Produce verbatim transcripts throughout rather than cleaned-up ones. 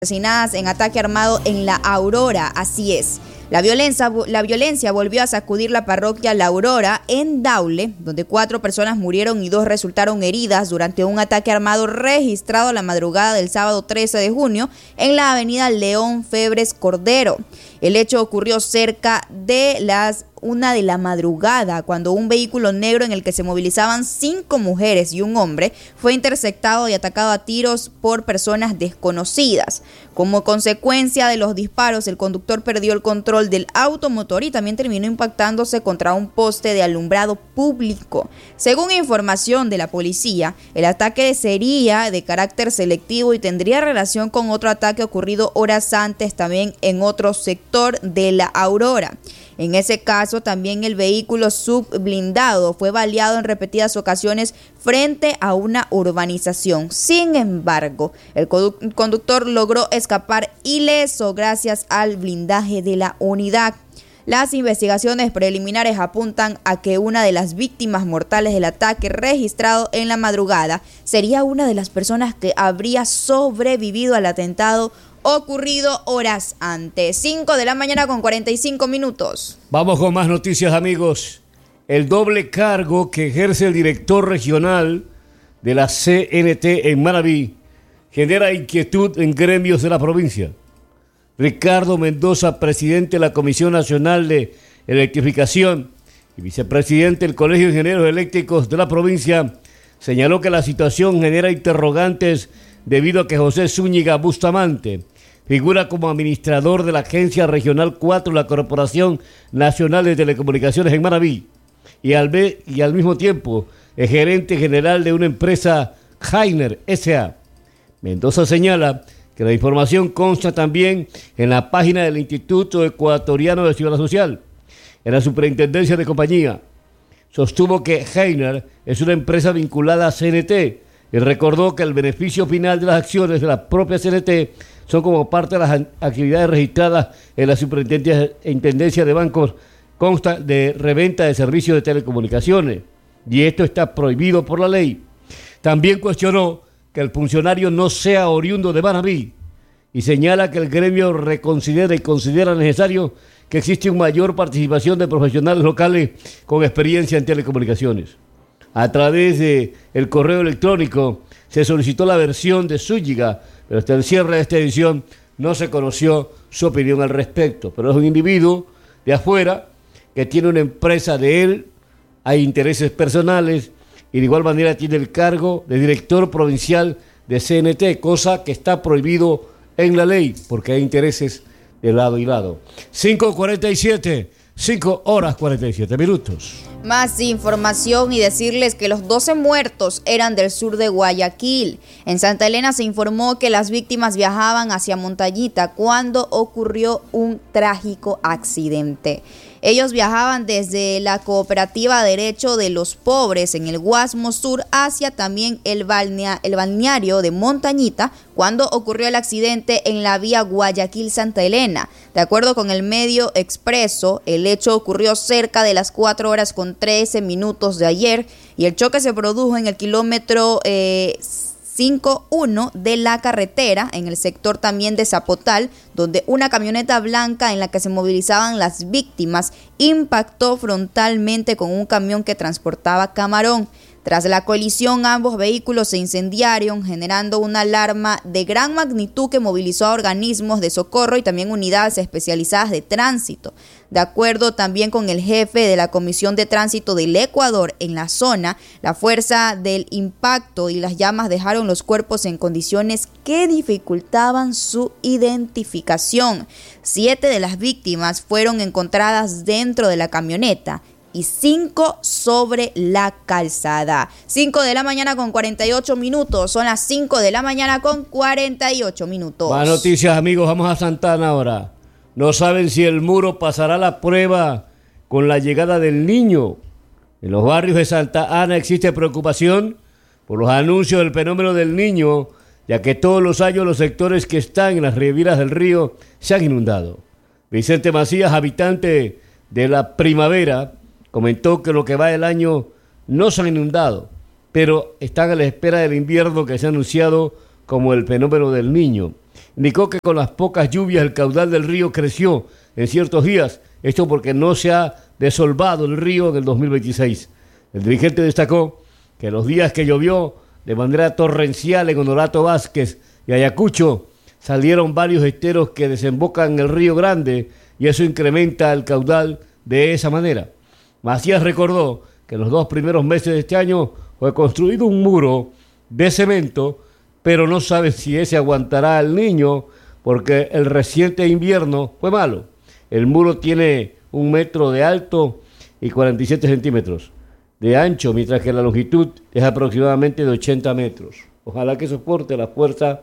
asesinadas en ataque armado en La Aurora, así es. La violencia, la violencia volvió a sacudir la parroquia La Aurora en Daule, donde cuatro personas murieron y dos resultaron heridas durante un ataque armado registrado la madrugada del sábado trece de junio en la avenida León Febres Cordero. El hecho ocurrió cerca de las una de la madrugada, cuando un vehículo negro en el que se movilizaban cinco mujeres y un hombre fue interceptado y atacado a tiros por personas desconocidas. Como consecuencia de los disparos, el conductor perdió el control del automotor y también terminó impactándose contra un poste de alumbrado público. Según información de la policía, el ataque sería de carácter selectivo y tendría relación con otro ataque ocurrido horas antes también en otro sector de La Aurora. En ese caso, también el vehículo subblindado fue baleado en repetidas ocasiones frente a una urbanización. Sin embargo, el conductor logró escapar ileso gracias al blindaje de la unidad. Las investigaciones preliminares apuntan a que una de las víctimas mortales del ataque registrado en la madrugada sería una de las personas que habría sobrevivido al atentado ocurrido horas antes. cinco de la mañana con cuarenta y cinco minutos. Vamos con más noticias, amigos. El doble cargo que ejerce el director regional de la C N T en Manabí genera inquietud en gremios de la provincia. Ricardo Mendoza, presidente de la Comisión Nacional de Electrificación y vicepresidente del Colegio de Ingenieros Eléctricos de la provincia, señaló que la situación genera interrogantes debido a que José Zúñiga Bustamante figura como administrador de la Agencia Regional cuatro de la Corporación Nacional de Telecomunicaciones en Manabí y al, y al mismo tiempo es gerente general de una empresa Heiner S A Mendoza señala que la información consta también en la página del Instituto Ecuatoriano de Seguridad Social, en la Superintendencia de Compañía. Sostuvo que Heiner es una empresa vinculada a C N T y recordó que el beneficio final de las acciones de la propia C N T son como parte de las actividades registradas en la Superintendencia de Bancos, consta de reventa de servicios de telecomunicaciones, y esto está prohibido por la ley. También cuestionó que el funcionario no sea oriundo de Manabí y señala que el gremio reconsidera y considera necesario que existe una mayor participación de profesionales locales con experiencia en telecomunicaciones. A través de el correo electrónico se solicitó la versión de Zúñiga, pero hasta el cierre de esta edición no se conoció su opinión al respecto. Pero es un individuo de afuera que tiene una empresa de él, hay intereses personales y de igual manera tiene el cargo de director provincial de C N T, cosa que está prohibido en la ley porque hay intereses de lado y lado. cinco cuarenta y siete, cinco horas cuarenta y siete minutos. Más información y decirles que los doce muertos eran del sur de Guayaquil. En Santa Elena se informó que las víctimas viajaban hacia Montañita cuando ocurrió un trágico accidente. Ellos viajaban desde la Cooperativa Derecho de los Pobres en el Guasmo Sur hacia también el, balnea, el balneario de Montañita cuando ocurrió el accidente en la vía Guayaquil-Santa Elena. De acuerdo con el medio Expreso, el hecho ocurrió cerca de las cuatro horas con trece minutos de ayer y el choque se produjo en el kilómetro eh, cinco uno de la carretera, en el sector también de Zapotal, donde una camioneta blanca en la que se movilizaban las víctimas impactó frontalmente con un camión que transportaba camarón. Tras la colisión, ambos vehículos se incendiaron, generando una alarma de gran magnitud que movilizó a organismos de socorro y también unidades especializadas de tránsito. De acuerdo también con el jefe de la Comisión de Tránsito del Ecuador en la zona, la fuerza del impacto y las llamas dejaron los cuerpos en condiciones que dificultaban su identificación. Siete de las víctimas fueron encontradas dentro de la camioneta y cinco sobre la calzada. cinco de la mañana con cuarenta y ocho minutos. Son las cinco de la mañana con cuarenta y ocho minutos. Más noticias, amigos. Vamos a Santana ahora. No saben si el muro pasará la prueba con la llegada del niño. En los barrios de Santa Ana existe preocupación por los anuncios del fenómeno del niño, ya que todos los años los sectores que están en las riberas del río se han inundado. Vicente Macías, habitante de la Primavera, comentó que lo que va del año no se han inundado, pero están a la espera del invierno que se ha anunciado como el fenómeno del niño. indicó que con las pocas lluvias el caudal del río creció en ciertos días, esto porque no se ha desolvado el río en el dos mil veintiséis. El dirigente destacó que los días que llovió de manera torrencial en Honorato Vázquez y Ayacucho salieron varios esteros que desembocan en el Río Grande y eso incrementa el caudal de esa manera. Macías recordó que en los dos primeros meses de este año fue construido un muro de cemento, pero no sabe si ese aguantará al Niño porque el reciente invierno fue malo. El muro tiene un metro de alto y cuarenta y siete centímetros de ancho, mientras que la longitud es aproximadamente de ochenta metros. Ojalá que soporte la fuerza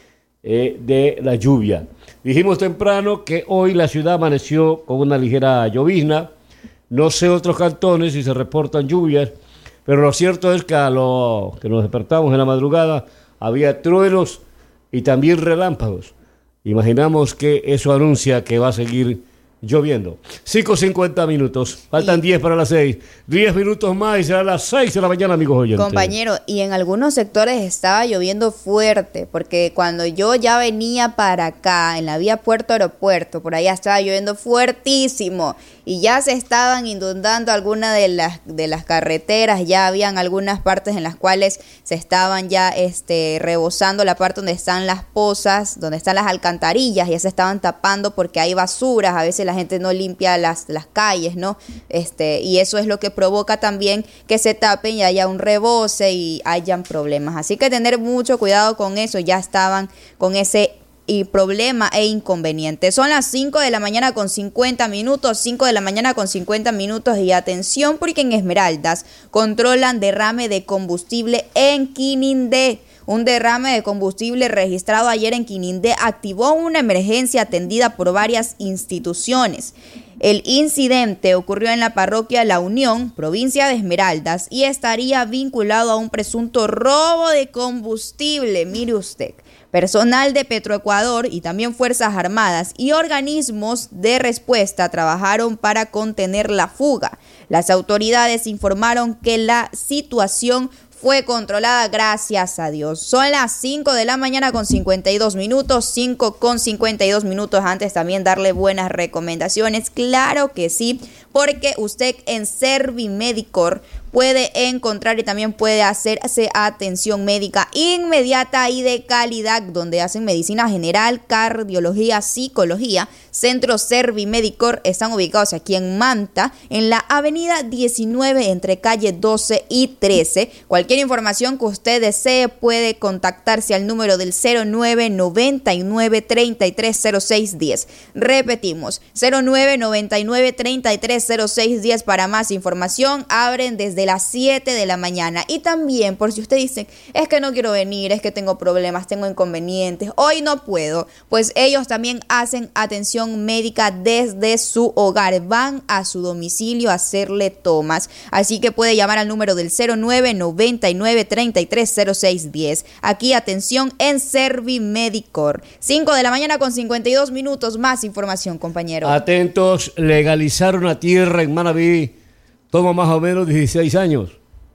eh, de la lluvia. Dijimos temprano que hoy la ciudad amaneció con una ligera llovizna. No sé otros cantones si se reportan lluvias, pero lo cierto es que a lo que nos despertamos en la madrugada había truenos y también relámpagos. Imaginamos que eso anuncia que va a seguir lloviendo. cinco cincuenta minutos, faltan diez para las seis, diez minutos más y será las seis de la mañana, amigos oyentes. Compañero, y en algunos sectores estaba lloviendo fuerte, porque cuando yo ya venía para acá, en la vía Puerto Aeropuerto, por allá estaba lloviendo fuertísimo, y ya se estaban inundando algunas de las, de las carreteras, ya habían algunas partes en las cuales se estaban ya este, rebosando la parte donde están las pozas, donde están las alcantarillas, ya se estaban tapando porque hay basuras, a veces la gente no limpia las, las calles, ¿no? Este, y eso es lo que provoca también que se tapen y haya un rebose y hayan problemas. Así que tener mucho cuidado con eso, ya estaban con ese y problema e inconveniente. Son las cinco de la mañana con cincuenta minutos, cinco de la mañana con cincuenta minutos y atención porque en Esmeraldas controlan derrame de combustible en Quinindé. Un derrame de combustible registrado ayer en Quinindé activó una emergencia atendida por varias instituciones. El incidente ocurrió en la parroquia La Unión, provincia de Esmeraldas, y estaría vinculado a un presunto robo de combustible. Mire usted. Personal de Petroecuador y también Fuerzas Armadas y organismos de respuesta trabajaron para contener la fuga. Las autoridades informaron que la situación fue controlada, gracias a Dios. Son las cinco de la mañana con cincuenta y dos minutos, cinco con cincuenta y dos minutos. Antes también darle buenas recomendaciones, claro que sí, porque usted en Servimedicor puede encontrar y también puede hacerse atención médica inmediata y de calidad, donde hacen medicina general, cardiología, psicología. Centro Servimedicor están ubicados aquí en Manta, en la avenida diecinueve, entre calle doce y trece. Cualquier información que usted desee puede contactarse al número del cero nueve noventa y nueve treinta y tres cero seis diez. Repetimos, cero nueve noventa y nueve treinta y tres cero seis diez para más información. Abren desde las siete de la mañana. Y también, por si usted dice, es que no quiero venir, es que tengo problemas, tengo inconvenientes, hoy no puedo, pues ellos también hacen atención médica desde su hogar, van a su domicilio a hacerle tomas, así que puede llamar al número del cero nueve noventa y nueve treinta y tres cero seis diez. Aquí atención en Servimedicor. cinco de la mañana con cincuenta y dos minutos. Más información, compañero. Atentos, legalizar una tierra en Manabí toma más o menos dieciséis años.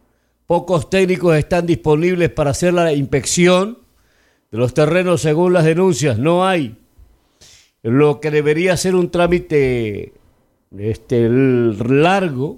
Pocos técnicos están disponibles para hacer la inspección de los terrenos según las denuncias. No hay. Lo que debería ser un trámite este, largo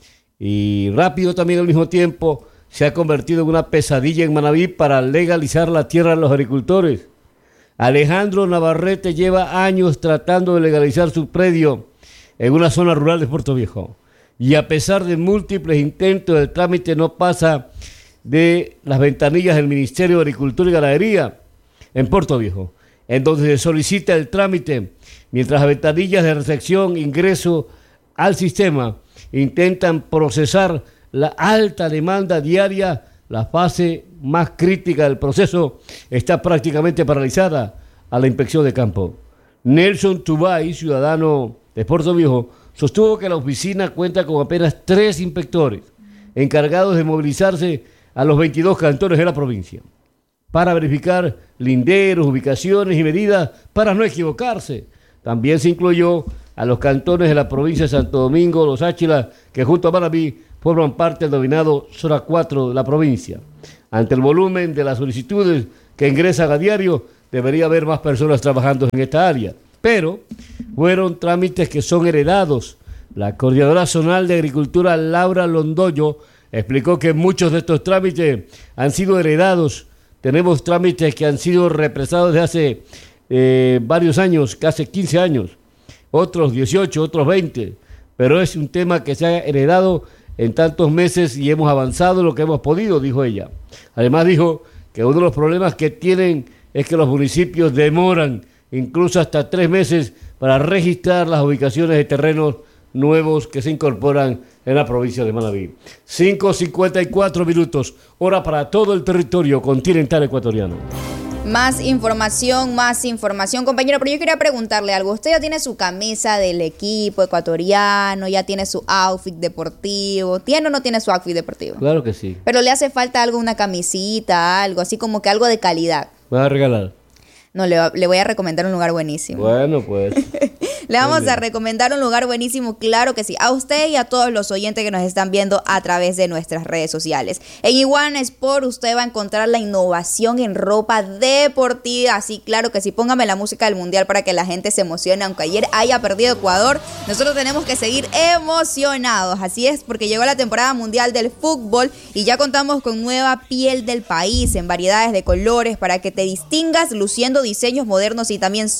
y rápido también al mismo tiempo, se ha convertido en una pesadilla en Manabí para legalizar la tierra de los agricultores. Alejandro Navarrete lleva años tratando de legalizar su predio en una zona rural de Puerto Viejo. Y a pesar de múltiples intentos, el trámite no pasa de las ventanillas del Ministerio de Agricultura y Ganadería en Puerto Viejo, en donde se solicita el trámite, mientras las ventanillas de recepción, ingreso al sistema, intentan procesar la alta demanda diaria. La fase más crítica del proceso está prácticamente paralizada a la inspección de campo. Nelson Tubay, ciudadano de Puerto Viejo, sostuvo que la oficina cuenta con apenas tres inspectores encargados de movilizarse a los veintidós cantones de la provincia para verificar linderos, ubicaciones y medidas para no equivocarse. También se incluyó a los cantones de la provincia de Santo Domingo, Los Áchilas, que junto a Manabí forman parte del denominado Zona cuatro de la provincia. Ante el volumen de las solicitudes que ingresan a diario, debería haber más personas trabajando en esta área. Pero fueron trámites que son heredados. La coordinadora zonal de Agricultura, Laura Londoño, explicó que muchos de estos trámites han sido heredados. Tenemos trámites que han sido represados desde hace eh, varios años, casi quince años, otros dieciocho, otros veinte, pero es un tema que se ha heredado en tantos meses y hemos avanzado lo que hemos podido, dijo ella. Además dijo que uno de los problemas que tienen es que los municipios demoran incluso hasta tres meses para registrar las ubicaciones de terrenos nuevos que se incorporan en la provincia de Manabí. cinco cincuenta y cuatro minutos, hora para todo el territorio continental ecuatoriano. Más información, más información, compañero, pero yo quería preguntarle algo. ¿Usted ya tiene su camisa del equipo ecuatoriano, ya tiene su outfit deportivo? ¿Tiene o no tiene su outfit deportivo? Claro que sí. Pero le hace falta algo, una camisita, algo así como que algo de calidad. ¿Me vas a regalar? No, le, le voy a recomendar un lugar buenísimo. Bueno, pues. Le vamos a recomendar un lugar buenísimo, claro que sí, a usted y a todos los oyentes que nos están viendo a través de nuestras redes sociales. En Iguana Sport usted va a encontrar la innovación en ropa deportiva, así claro que sí, póngame la música del mundial para que la gente se emocione, aunque ayer haya perdido Ecuador, nosotros tenemos que seguir emocionados, así es, porque llegó la temporada mundial del fútbol y ya contamos con nueva piel del país en variedades de colores para que te distingas luciendo diseños modernos y también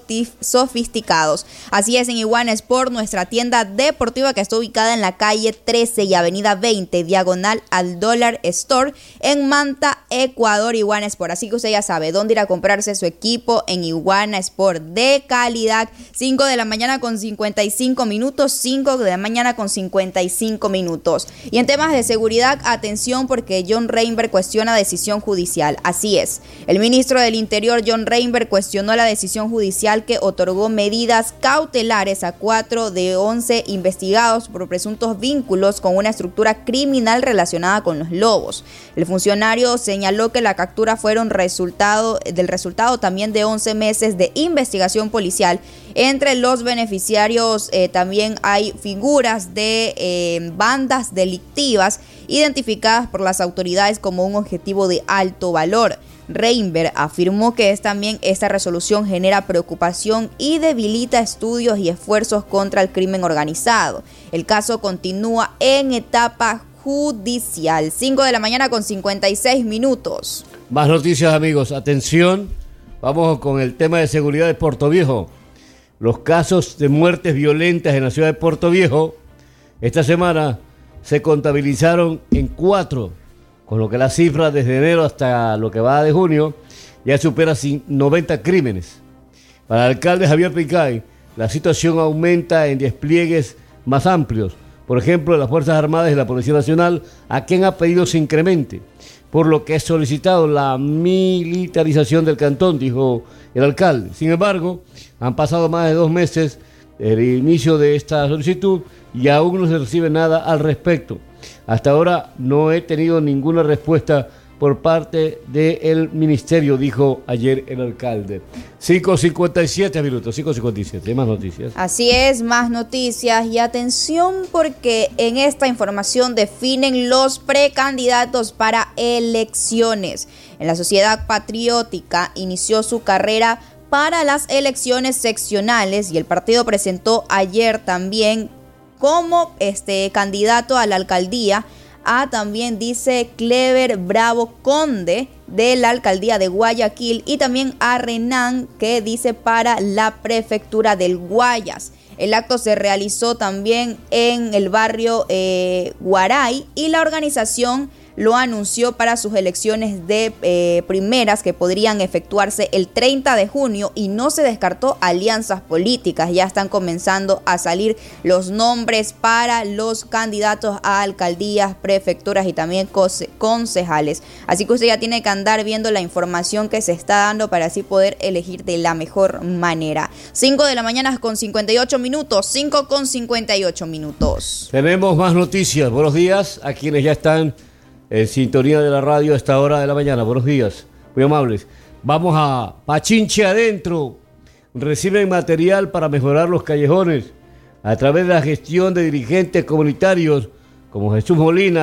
sofisticados. Así es, en Iguana Sport, nuestra tienda deportiva que está ubicada en la calle trece y avenida veinte, diagonal al Dollar Store, en Manta, Ecuador, Iguana Sport. Así que usted ya sabe dónde ir a comprarse su equipo en Iguana Sport de calidad. cinco de la mañana con cincuenta y cinco minutos, cinco de la mañana con cincuenta y cinco minutos. Y en temas de seguridad, atención porque John Reinberg cuestiona decisión judicial. Así es, el ministro del Interior, John Reinberg, cuestionó la decisión judicial que otorgó medidas cautelares a cuatro de once investigados por presuntos vínculos con una estructura criminal relacionada con los lobos. El funcionario señaló que la captura fueron resultado del resultado también de once meses de investigación policial. Entre los beneficiarios eh, también hay figuras de eh, bandas delictivas identificadas por las autoridades como un objetivo de alto valor. Reinberg afirmó que es también esta resolución genera preocupación y debilita estudios y esfuerzos contra el crimen organizado. El caso continúa en etapa judicial. cinco de la mañana con cincuenta y seis minutos. Más noticias, amigos. Atención, vamos con el tema de seguridad de Puerto Viejo. Los casos de muertes violentas en la ciudad de Puerto Viejo esta semana se contabilizaron en cuatro, con lo que la cifra desde enero hasta lo que va de junio ya supera noventa crímenes. Para el alcalde Javier Picay, la situación aumenta en despliegues más amplios, por ejemplo, las Fuerzas Armadas y la Policía Nacional, a quien ha pedido se incremente, por lo que ha solicitado la militarización del cantón, dijo el alcalde. Sin embargo, han pasado más de dos meses desde el inicio de esta solicitud y aún no se recibe nada al respecto. Hasta ahora no he tenido ninguna respuesta por parte del ministerio, dijo ayer el alcalde. cinco cincuenta y siete minutos, cinco cincuenta y siete, más noticias. Así es, más noticias y atención porque en esta información definen los precandidatos para elecciones. En la Sociedad Patriótica inició su carrera para las elecciones seccionales y el partido presentó ayer también como este candidato a la alcaldía a también dice Clever Bravo Conde de la alcaldía de Guayaquil y también a Renan que dice para la prefectura del Guayas. El acto se realizó también en el barrio eh, Guaray y la organización lo anunció para sus elecciones de eh, primeras que podrían efectuarse el treinta de junio y no se descartó alianzas políticas. Ya están comenzando a salir los nombres para los candidatos a alcaldías, prefecturas y también concejales. Así que usted ya tiene que andar viendo la información que se está dando para así poder elegir de la mejor manera. cinco de la mañana con cincuenta y ocho minutos, cinco con cincuenta y ocho minutos. Tenemos más noticias. Buenos días a quienes ya están en sintonía de la radio a esta hora de la mañana. Buenos días, muy amables. Vamos a Pachinche Adentro. Reciben material para mejorar los callejones a través de la gestión de dirigentes comunitarios como Jesús Molina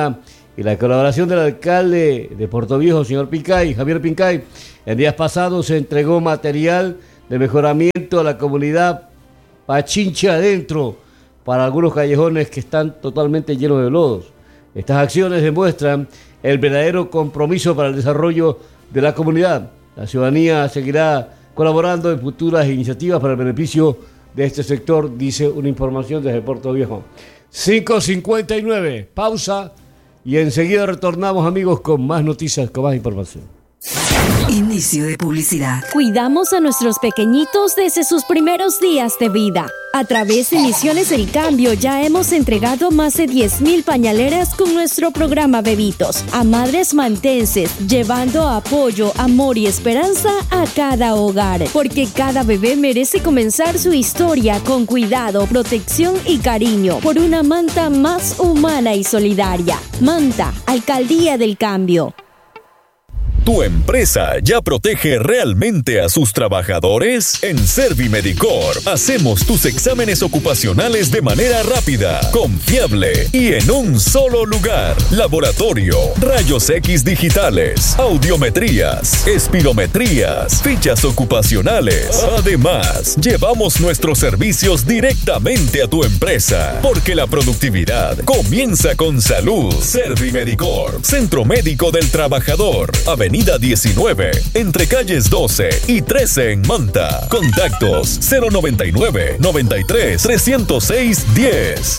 y la colaboración del alcalde de Portoviejo, señor Pincay, Javier Pincay. En días pasados se entregó material de mejoramiento a la comunidad Pachinche Adentro para algunos callejones que están totalmente llenos de lodos. Estas acciones demuestran el verdadero compromiso para el desarrollo de la comunidad. La ciudadanía seguirá colaborando en futuras iniciativas para el beneficio de este sector, dice una información desde Portoviejo. cinco cincuenta y nueve, pausa y enseguida retornamos, amigos, con más noticias, con más información. Inicio de publicidad. Cuidamos a nuestros pequeñitos desde sus primeros días de vida. A través de Misiones El Cambio ya hemos entregado más de diez mil pañaleras con nuestro programa Bebitos a madres mantenses, llevando apoyo, amor y esperanza a cada hogar. Porque cada bebé merece comenzar su historia con cuidado, protección y cariño por una Manta más humana y solidaria. Manta, Alcaldía del Cambio. ¿Tu empresa ya protege realmente a sus trabajadores? En Servimedicor hacemos tus exámenes ocupacionales de manera rápida, confiable y en un solo lugar. Laboratorio, rayos X digitales, audiometrías, espirometrías, fichas ocupacionales. Además, llevamos nuestros servicios directamente a tu empresa, porque la productividad comienza con salud. Servimedicor, Centro Médico del Trabajador, Avenida diecinueve, entre calles doce y trece en Manta. Contactos cero noventa y nueve, noventa y tres, trescientos seis, diez.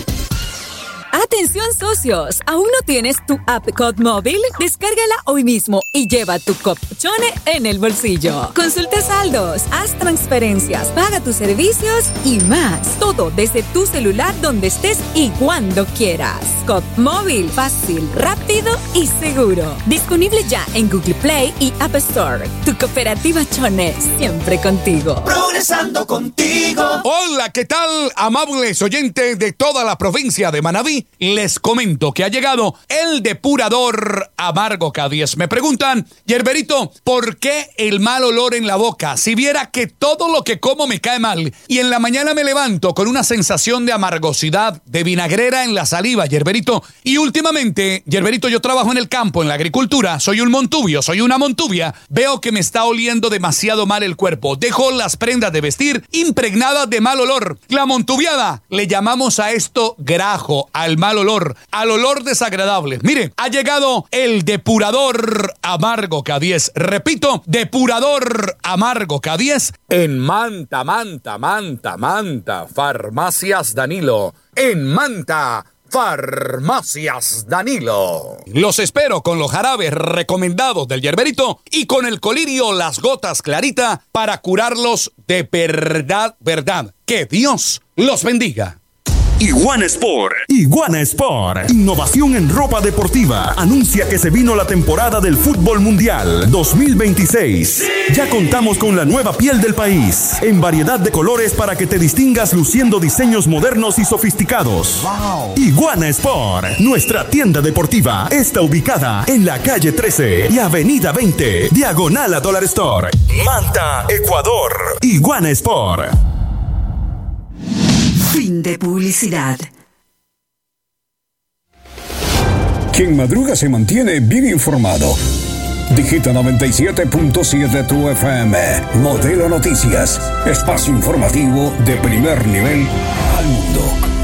Atención socios, ¿aún no tienes tu app Cop Móvil? Descárgala hoy mismo y lleva tu Cop Chone en el bolsillo. Consulta saldos, haz transferencias, paga tus servicios y más. Todo desde tu celular, donde estés y cuando quieras. Cop Móvil, fácil, rápido y seguro. Disponible ya en Google Play y App Store. Tu cooperativa Chone, siempre contigo. Progresando contigo. Hola, ¿qué tal, amables oyentes de toda la provincia de Manabí? Les comento que ha llegado el depurador Amargo K diez. Me preguntan, Yerberito, ¿por qué el mal olor en la boca? Si viera que todo lo que como me cae mal y en la mañana me levanto con una sensación de amargosidad, de vinagrera en la saliva, Yerberito. Y últimamente, Yerberito, yo trabajo en el campo, en la agricultura, soy un montubio, soy una montubia. Veo que me está oliendo demasiado mal el cuerpo. Dejo las prendas de vestir impregnadas de mal olor. La montubiada, le llamamos a esto grajo, al mal olor, al olor desagradable. Mire, ha llegado el depurador Amargo K diez. Repito, depurador Amargo K diez en Manta, Manta, Manta, Manta, Farmacias Danilo. En Manta, Farmacias Danilo. Los espero con los jarabes recomendados del Yerberito y con el colirio Las Gotas Clarita para curarlos de verdad, verdad. Que Dios los bendiga. Iguana Sport. Iguana Sport. Innovación en ropa deportiva. Anuncia que se vino la temporada del fútbol mundial dos mil veintiséis. ¡Sí! Ya contamos con la nueva piel del país, en variedad de colores para que te distingas luciendo diseños modernos y sofisticados. Wow. Iguana Sport. Nuestra tienda deportiva está ubicada en la calle trece y avenida veinte, diagonal a Dollar Store, Manta, Ecuador. Iguana Sport. Fin de publicidad. Quien madruga se mantiene bien informado. Digita noventa y siete punto siete tu F M. Modelo Noticias. Espacio informativo de primer nivel al mundo.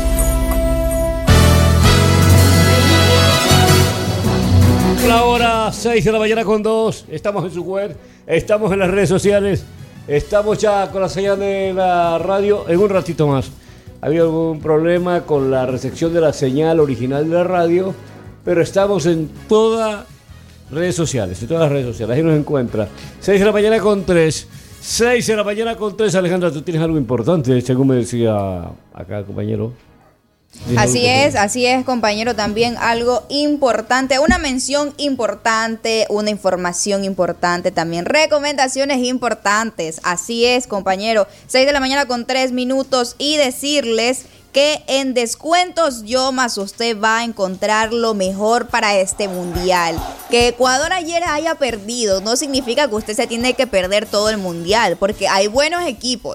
La hora seis de la mañana con dos. Estamos en su web. Estamos en las redes sociales. Estamos ya con la señal de la radio en un ratito más. Había algún problema con la recepción de la señal original de la radio, pero estamos en todas redes sociales, en todas las redes sociales, ahí nos encuentra. seis de la mañana con tres, seis de la mañana con tres. Alejandra, tú tienes algo importante, según me decía acá, compañero. Así es, así es, compañero, también algo importante, una mención importante, una información importante, también recomendaciones importantes. Así es, compañero, seis de la mañana con tres minutos y decirles que en Descuentos Yomas usted va a encontrar lo mejor para este mundial. Que Ecuador ayer haya perdido no significa que usted se tiene que perder todo el mundial, porque hay buenos equipos.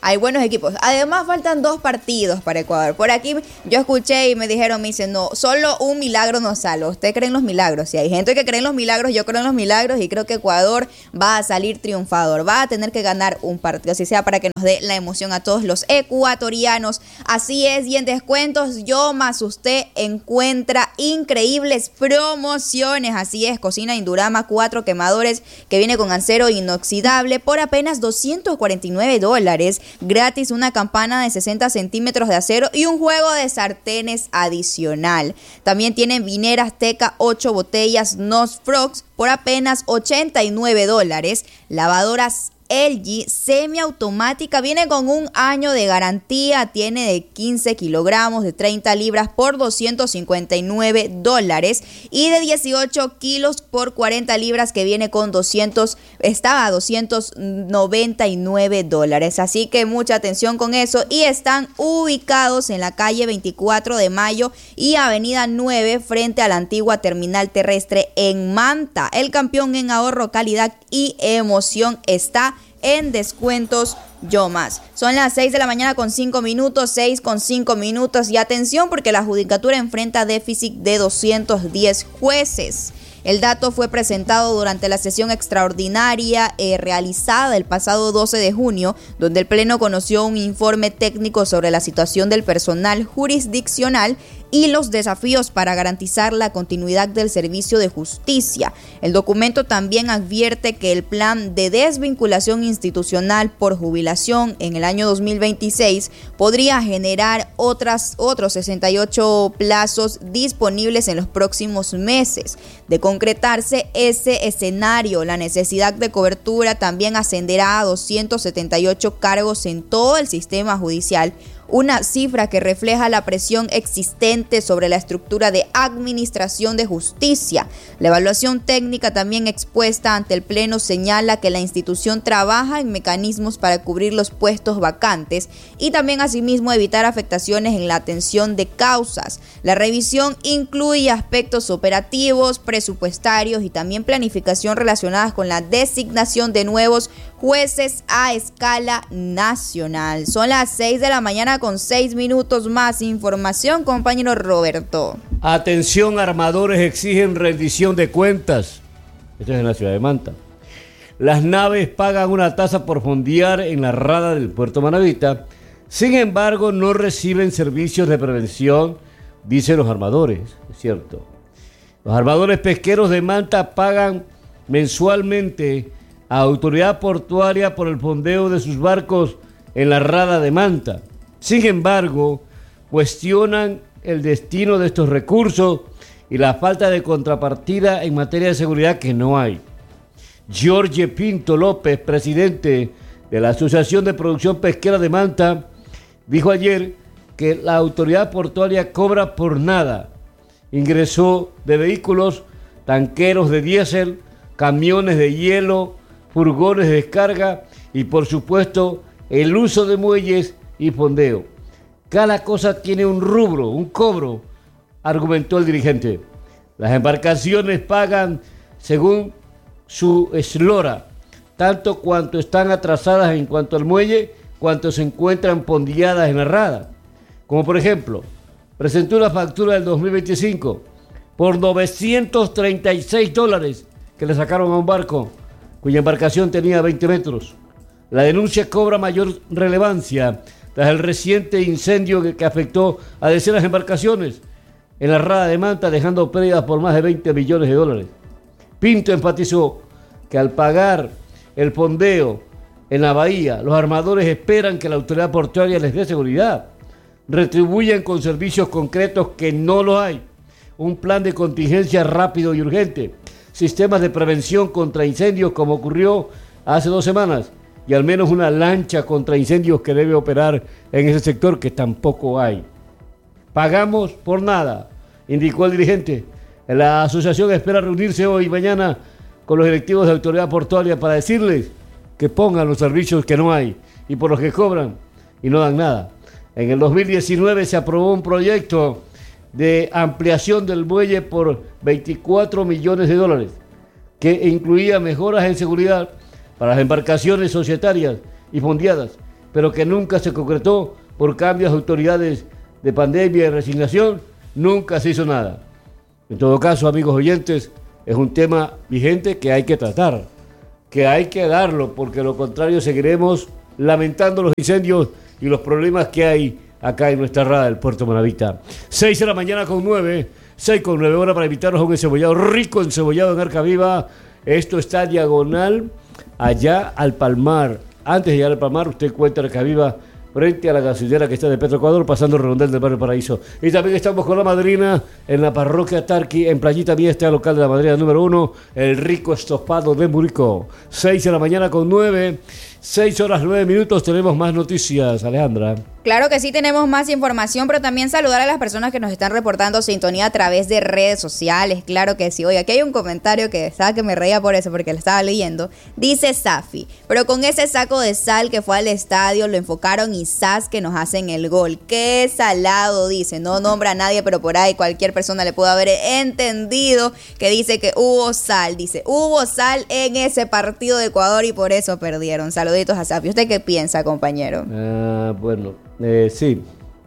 hay buenos equipos. Además, faltan dos partidos para Ecuador. Por aquí yo escuché y me dijeron, me dicen, no, solo un milagro nos salva. ¿Usted cree en los milagros? Si hay gente que cree en los milagros, yo creo en los milagros y creo que Ecuador va a salir triunfador. Va a tener que ganar un partido, así sea para que nos dé la emoción a todos los ecuatorianos. Así es, y en descuentos, yo más usted encuentra increíbles promociones. Así es, Cocina Indurama, cuatro quemadores que viene con acero inoxidable por apenas doscientos cuarenta y nueve dólares. Gratis una campana de sesenta centímetros de acero y un juego de sartenes adicional. También tienen Vinera Azteca, ocho botellas Nosfrox por apenas ochenta y nueve dólares. Lavadoras L G semiautomática, viene con un año de garantía, tiene de quince kilogramos, de treinta libras por doscientos cincuenta y nueve dólares y de dieciocho kilos por cuarenta libras que viene con doscientos, estaba a doscientos noventa y nueve dólares. Así que mucha atención con eso, y están ubicados en la calle veinticuatro de mayo y avenida nueve frente a la antigua terminal terrestre en Manta. El campeón en ahorro, calidad y emoción está en descuentos Yo Más. Son las seis de la mañana con cinco minutos, seis con cinco minutos, y atención porque la judicatura enfrenta déficit de doscientos diez jueces. El dato fue presentado durante la sesión extraordinaria eh, realizada el pasado doce de junio, donde el Pleno conoció un informe técnico sobre la situación del personal jurisdiccional y los desafíos para garantizar la continuidad del servicio de justicia. El documento también advierte que el plan de desvinculación institucional por jubilación en el año dos mil veintiséis podría generar otras, otros sesenta y ocho plazos disponibles en los próximos meses. De concretarse ese escenario, la necesidad de cobertura también ascenderá a doscientos setenta y ocho cargos en todo el sistema judicial, una cifra que refleja la presión existente sobre la estructura de administración de justicia. La evaluación técnica también expuesta ante el Pleno señala que la institución trabaja en mecanismos para cubrir los puestos vacantes y también asimismo evitar afectaciones en la atención de causas. La revisión incluye aspectos operativos, presupuestarios y también planificación relacionadas con la designación de nuevos jueces a escala nacional. Son las seis de la mañana con seis minutos. Más información, compañero Roberto. Atención, armadores exigen rendición de cuentas. Esto es en la ciudad de Manta. Las naves pagan una tasa por fondear en la rada del puerto Manavita. Sin embargo, no reciben servicios de prevención, dicen los armadores. Es cierto. Los armadores pesqueros de Manta pagan mensualmente a autoridad portuaria por el fondeo de sus barcos en la rada de Manta. Sin embargo, cuestionan el destino de estos recursos y la falta de contrapartida en materia de seguridad que no hay. Jorge Pinto López, presidente de la Asociación de Producción Pesquera de Manta, dijo ayer que la autoridad portuaria cobra por nada. Ingresó de vehículos, tanqueros de diésel, camiones de hielo, furgones de descarga y por supuesto el uso de muelles y fondeo. Cada cosa tiene un rubro, un cobro, argumentó el dirigente. Las embarcaciones pagan según su eslora, tanto cuanto están atrasadas en cuanto al muelle, cuanto se encuentran pondilladas en la rada. Como por ejemplo, presentó una factura del dos mil veinticinco por novecientos treinta y seis dólares que le sacaron a un barco cuya embarcación tenía veinte metros. La denuncia cobra mayor relevancia tras el reciente incendio que, que afectó a decenas de embarcaciones en la rada de Manta, dejando pérdidas por más de veinte millones de dólares. Pinto enfatizó que al pagar el fondeo en la bahía, los armadores esperan que la autoridad portuaria les dé seguridad, retribuyan con servicios concretos que no lo hay, un plan de contingencia rápido y urgente, sistemas de prevención contra incendios como ocurrió hace dos semanas, y al menos una lancha contra incendios que debe operar en ese sector que tampoco hay. Pagamos por nada, indicó el dirigente. La asociación espera reunirse hoy y mañana con los directivos de la autoridad portuaria para decirles que pongan los servicios que no hay y por los que cobran y no dan nada. En el dos mil diecinueve se aprobó un proyecto de ampliación del muelle por veinticuatro millones de dólares que incluía mejoras en seguridad para las embarcaciones societarias y fondeadas pero que nunca se concretó por cambios de autoridades de pandemia y resignación, nunca se hizo nada. En todo caso, amigos oyentes, es un tema vigente que hay que tratar, que hay que darlo, porque de lo contrario seguiremos lamentando los incendios y los problemas que hay acá en nuestra rada del Puerto Manavita. seis de la mañana con nueve, seis con nueve horas para invitarnos a un encebollado rico, encebollado en Arca Viva. Esto está diagonal allá al Palmar. Antes de llegar al Palmar, usted encuentra Arca Viva frente a la gasolinera que está de Petroecuador, pasando el redondel del barrio Paraíso. Y también estamos con la madrina en la parroquia Tarqui, en Playita Vía, este local de la madrina número uno, el rico estofado de Murico. seis de la mañana con nueve, seis horas nueve minutos, tenemos más noticias, Alejandra. Claro que sí, tenemos más información, pero también saludar a las personas que nos están reportando sintonía a través de redes sociales. Claro que sí. Oye, aquí hay un comentario que estaba que me reía por eso, porque lo estaba leyendo. Dice Safi, pero con ese saco de sal que fue al estadio, lo enfocaron y ¡zas! Que nos hacen el gol. ¡Qué salado! Dice, no nombra a nadie, pero por ahí cualquier persona le pudo haber entendido que dice que hubo sal. Dice, hubo sal en ese partido de Ecuador y por eso perdieron. Saluditos a Safi. ¿Usted qué piensa, compañero? Ah, bueno... Eh, sí,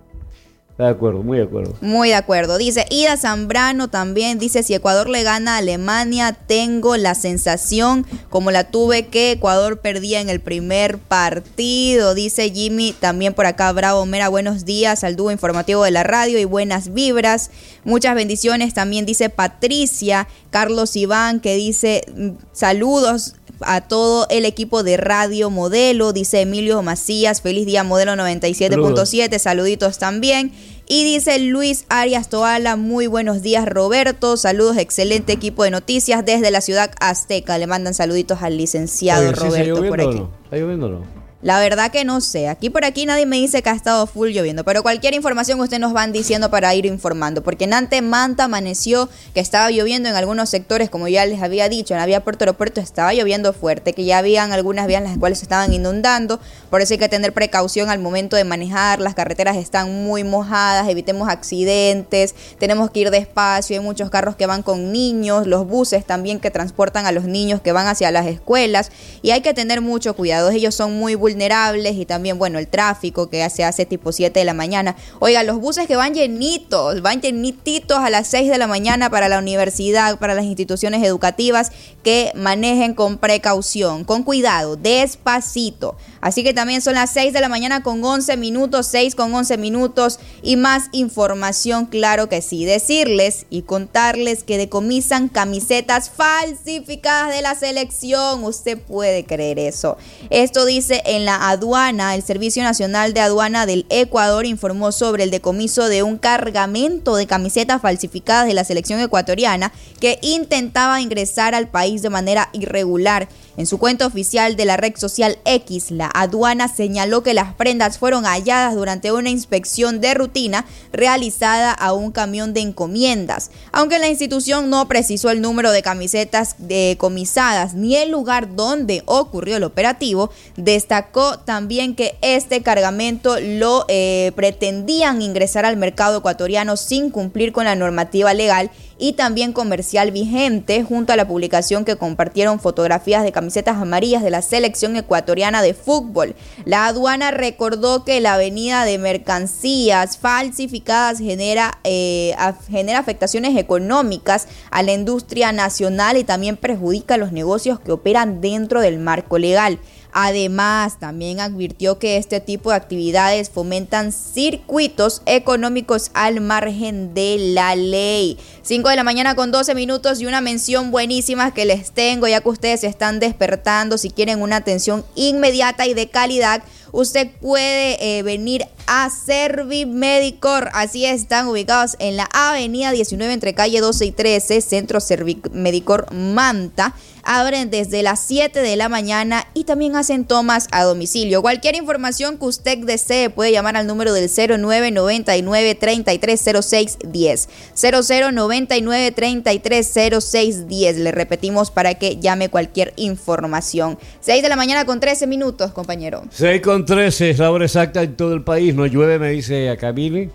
de acuerdo, muy de acuerdo. Muy de acuerdo. Dice Ida Zambrano también, dice, si Ecuador le gana a Alemania, tengo la sensación como la tuve que Ecuador perdía en el primer partido. Dice Jimmy también por acá, Bravo Mera, buenos días al dúo informativo de la radio y buenas vibras. Muchas bendiciones también dice Patricia. Carlos Iván que dice saludos a todo el equipo de Radio Modelo, dice Emilio Macías, feliz día Modelo noventa y siete punto siete, saluditos también. Y dice Luis Arias Toala, muy buenos días Roberto, saludos, excelente equipo de noticias desde la ciudad azteca. Le mandan saluditos al licenciado Oye, Roberto. ¿sí está lloviendo por aquí. o no? ¿Está lloviendo o no? La verdad que no sé, aquí por aquí nadie me dice que ha estado full lloviendo, pero cualquier información ustedes nos van diciendo para ir informando, porque en Ante Manta amaneció que estaba lloviendo en algunos sectores, como ya les había dicho, en la vía Puerto Aeropuerto estaba lloviendo fuerte, que ya habían algunas vías en las cuales se estaban inundando, por eso hay que tener precaución al momento de manejar, las carreteras están muy mojadas, evitemos accidentes, tenemos que ir despacio, hay muchos carros que van con niños, los buses también que transportan a los niños que van hacia las escuelas, y hay que tener mucho cuidado, ellos son muy vulnerables y también, bueno, el tráfico que se hace tipo siete de la mañana. Oiga, los buses que van llenitos, van llenititos a las seis de la mañana para la universidad, para las instituciones educativas, que manejen con precaución, con cuidado, despacito. Así que también son las seis de la mañana con once minutos, seis con once minutos y más información, claro que sí. Decirles y contarles que decomisan camisetas falsificadas de la selección. Usted puede creer eso. Esto dice en la aduana, el Servicio Nacional de Aduana del Ecuador informó sobre el decomiso de un cargamento de camisetas falsificadas de la selección ecuatoriana que intentaba ingresar al país de manera irregular. En su cuenta oficial de la red social X, la aduana señaló que las prendas fueron halladas durante una inspección de rutina realizada a un camión de encomiendas. Aunque la institución no precisó el número de camisetas decomisadas ni el lugar donde ocurrió el operativo, destacó también que este cargamento lo eh, pretendían ingresar al mercado ecuatoriano sin cumplir con la normativa legal y también comercial vigente, junto a la publicación que compartieron fotografías de camisetas amarillas de la selección ecuatoriana de fútbol. La aduana recordó que la venida de mercancías falsificadas genera, eh, genera afectaciones económicas a la industria nacional y también perjudica a los negocios que operan dentro del marco legal. Además, también advirtió que este tipo de actividades fomentan circuitos económicos al margen de la ley. cinco de la mañana con doce minutos y una mención buenísima que les tengo, ya que ustedes se están despertando. Si quieren una atención inmediata y de calidad, usted puede eh, venir a Servimedicor. Así están ubicados en la avenida diecinueve entre calle doce y trece, Centro Servimedicor Manta. Abren desde las siete de la mañana y también hacen tomas a domicilio. Cualquier información que usted desee puede llamar al número del cero nueve noventa y nueve, treinta y tres cero seis diez. cero cero noventa y nueve, treinta y tres cero seis diez. Le repetimos para que llame cualquier información. seis de la mañana con trece minutos, compañero. seis con trece es la hora exacta en todo el país. No llueve, me dice acá Mili.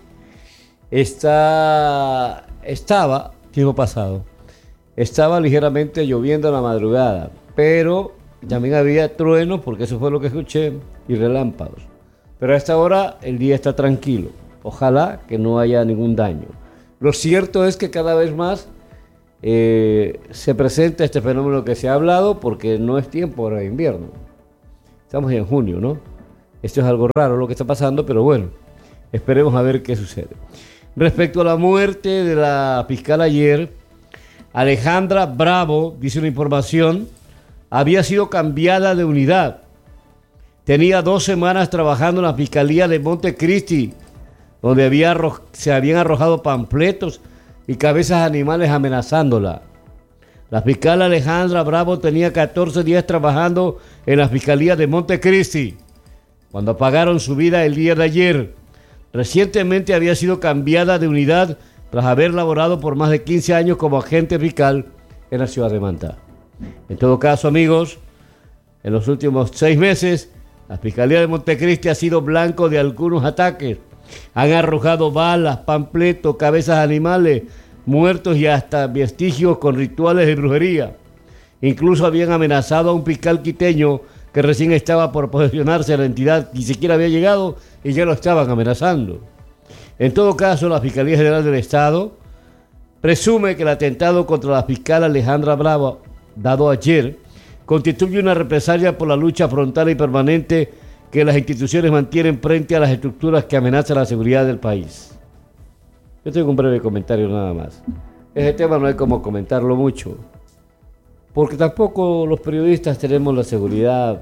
Está, estaba, tiempo pasado. Estaba ligeramente lloviendo en la madrugada, pero también había truenos, porque eso fue lo que escuché, y relámpagos. Pero a esta hora el día está tranquilo. Ojalá que no haya ningún daño. Lo cierto es que cada vez más eh, se presenta este fenómeno que se ha hablado, porque no es tiempo ahora de invierno. Estamos en junio, ¿no? Esto es algo raro lo que está pasando, pero bueno, esperemos a ver qué sucede. Respecto a la muerte de la fiscal ayer, Alejandra Bravo, dice una información, había sido cambiada de unidad. Tenía dos semanas trabajando en la Fiscalía de Montecristi, donde había arro- se habían arrojado panfletos y cabezas de animales amenazándola. La fiscal Alejandra Bravo tenía catorce días trabajando en la Fiscalía de Montecristi, cuando apagaron su vida el día de ayer. Recientemente había sido cambiada de unidad tras haber laborado por más de quince años como agente fiscal en la ciudad de Manta. En todo caso, amigos, en los últimos seis meses, la Fiscalía de Montecristi ha sido blanco de algunos ataques. Han arrojado balas, panfletos, cabezas de animales, muertos y hasta vestigios con rituales de brujería. Incluso habían amenazado a un fiscal quiteño que recién estaba por posesionarse a la entidad, ni siquiera había llegado y ya lo estaban amenazando. En todo caso, la Fiscalía General del Estado presume que el atentado contra la fiscal Alejandra Bravo, dado ayer, constituye una represalia por la lucha frontal y permanente que las instituciones mantienen frente a las estructuras que amenazan la seguridad del país. Yo tengo un breve comentario nada más. Ese tema no hay como comentarlo mucho, porque tampoco los periodistas tenemos la seguridad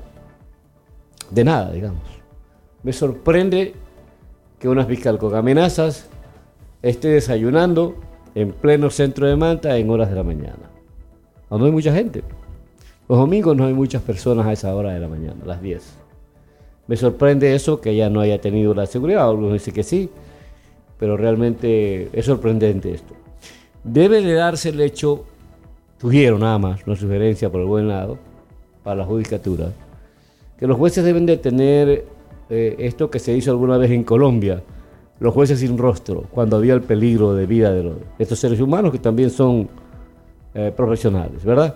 de nada, digamos. Me sorprende que una fiscal con amenazas esté desayunando en pleno centro de Manta en horas de la mañana. No hay mucha gente. Los domingos no hay muchas personas a esa hora de la mañana, a las diez. Me sorprende eso, que ella no haya tenido la seguridad. Algunos dicen que sí, pero realmente es sorprendente esto. Debe de darse el hecho, sugiero nada más, una sugerencia por el buen lado, para la judicatura, que los jueces deben de tener eh, esto que se hizo alguna vez en Colombia, los jueces sin rostro, cuando había el peligro de vida de, los, de estos seres humanos que también son eh, profesionales, ¿verdad?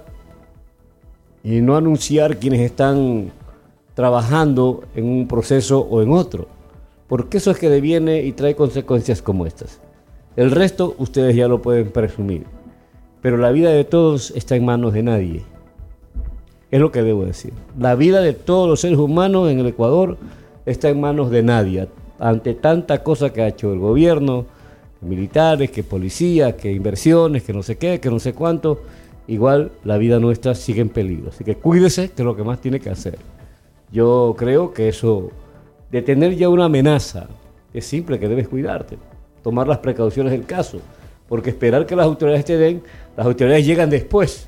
Y no anunciar quienes están trabajando en un proceso o en otro, porque eso es que deviene y trae consecuencias como estas. El resto ustedes ya lo pueden presumir, pero la vida de todos está en manos de nadie. Es lo que debo decir. La vida de todos los seres humanos en el Ecuador está en manos de nadie. Ante tanta cosa que ha hecho el gobierno, militares, que policía, que inversiones, que no sé qué, que no sé cuánto, igual la vida nuestra sigue en peligro. Así que cuídese, que es lo que más tiene que hacer. Yo creo que eso, de tener ya una amenaza, es simple, que debes cuidarte, tomar las precauciones del caso, porque esperar que las autoridades te den, las autoridades llegan después